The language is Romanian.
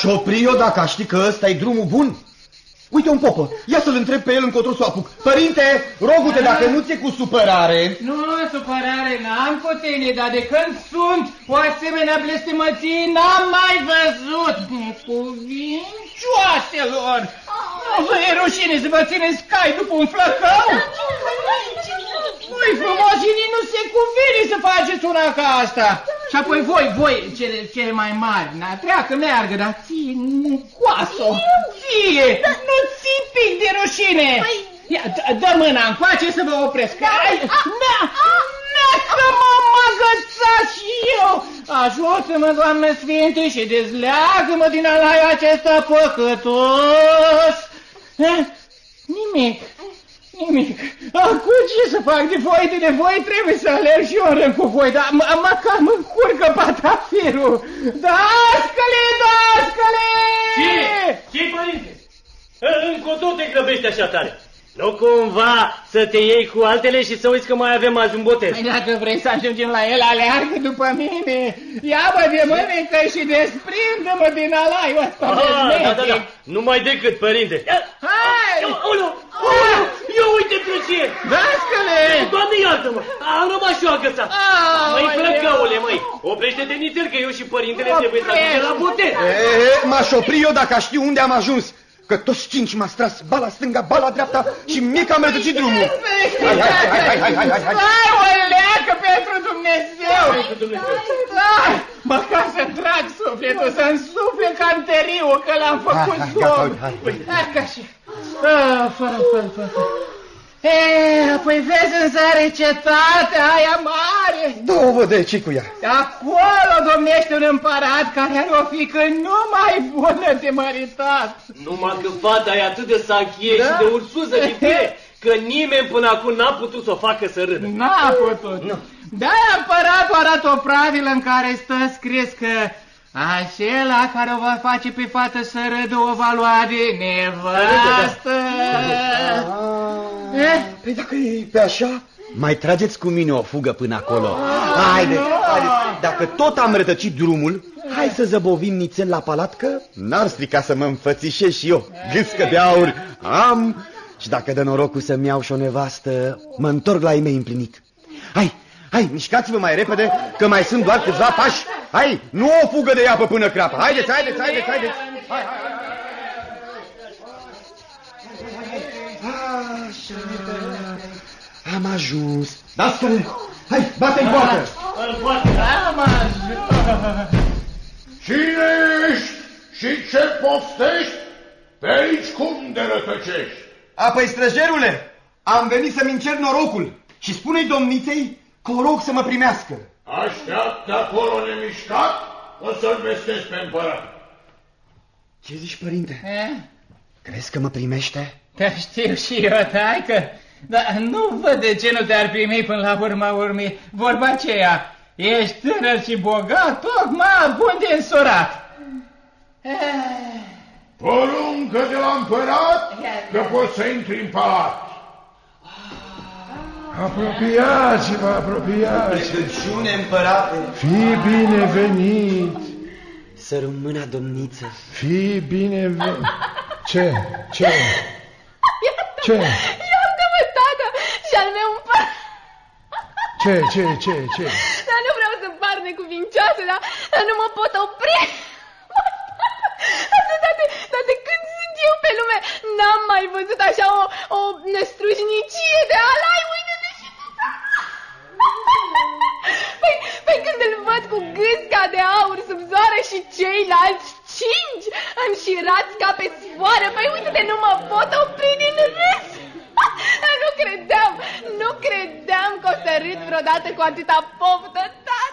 M-aș opri eu dacă aș ști că ăsta-i drumul bun. Uite un popă, ia să-l întreb pe el încotro să o apuc. Părinte, rogu-te, dacă nu ți-e cu supărare. Nu, supărare n-am cu tine, dar de când sunt o asemenea blestemăție n-am mai văzut. Necuvincioaselor! Nu vă e rușine să vă țineți cai după un flăcău? Nu-i frumos și nici nu se cuvine să faceți una ca asta. Și apoi voi, cele mai mari, treacă, meargă, dar ție, coasă, ție, nu ții pic de rușine. Ia, dă mâna încoace să vă opresc. Că m-am agățat și eu. Ajută-mă, Doamne Sfinte, și dezleagă-mă din alaiul acesta păcătos. Nimic. Acum ce să fac de voi trebuie să alerg și eu în rând cu voi, dar măcar mă încurcă patafirul. Dascăle! Ce, părinte? Încotro te grăbești așa tare? Nu cumva să te iei cu altele și să uiți că mai avem azi un botez? Păi dacă vrei să ajungem la el, aleargă după mine. Ia-mă de mânecă și desprindă-mă din alaiul ăsta de Da. Numai decât, părinte. Hai! Eu uite pe ce! Dascăle! Doamne, iartă-mă! Am rămas și eu agățat. Măi, flăcăule, măi! Oprește-te nițel că eu și părintele trebuie să ajungem la botez. M-aș opri eu dacă aș ști unde am ajuns. Că toți cinci m-a stras, ba la stânga, ba la dreapta și mie că am rătăcit drumul. Hai, o leacă pentru Dumnezeu! Măcar să-mi trag sufletul, să-mi sufle canteriul, că l-am făcut somn. Hai, ca și... Fără. Păi vezi în zare cetatea aia mare. Două de ce cu ea? Acolo domnește un împărat care are o fiică numai bună de măritat. Numai că fata e atât de sanchie și de ursuză de tine, că nimeni până acum n-a putut să o facă să râdă. N-a putut. De-aia împăratul arată o pravilă în care stă scris că acela care o va face pe fată să râdă o va lua de nevastă. Păi dacă e pe așa, mai trageți cu mine o fugă până acolo. Haideți. Dacă tot am rătăcit drumul, hai să zăbovim nițel la palat, că n-ar strica să mă înfățișez și eu. Gâscă de aur am și dacă dă norocul să-mi iau și o nevastă, mă întorc la ei mei împlinit. Hai, mișcați-vă mai repede, că mai sunt doar câțiva pași. Hai, nu o fugă de iapă până crapă. Haideți. Hai. Așa. Am ajuns. Dascăle, hai, bate-i poartă. Am ajuns. Cine ești și ce poftești? Pe aici cum de rătăcești? Păi, străjerule, am venit să-mi încerc norocul și spune-i domniței că o rog să mă primească. Așteaptă acolo nemișcat, o să-l vestesc pe împărat. Ce zici, părinte? Crezi că mă primește? Te știu și eu, taică, dar nu văd de ce nu te-ar primi până la urma urmei. Vorba aceea, ești tânăr și bogat, tocmai bun de însurat. Poruncă de la împărat că poți să intri în palat. Apropiați-vă. Rugăciune, împărate. Fii binevenit. Să rămână, domniță. Fii binevenit. Ce? Iartă-mă, tată, și-al meu împărat. Ce? Dar nu vreau să par necuvincioasă, dar nu mă pot opri. Dar de când sunt eu pe lume, n-am mai văzut așa o năstrușnicie de alai. Uite-te și tu. Păi când îl văd cu gâsca de aur sub zoară și ceilalți cinci înșirați ca pe sfoară, păi uite-te, nu mă pot opri din râs. Nu credeam că o să râd vreodată cu atâta poftă, tată.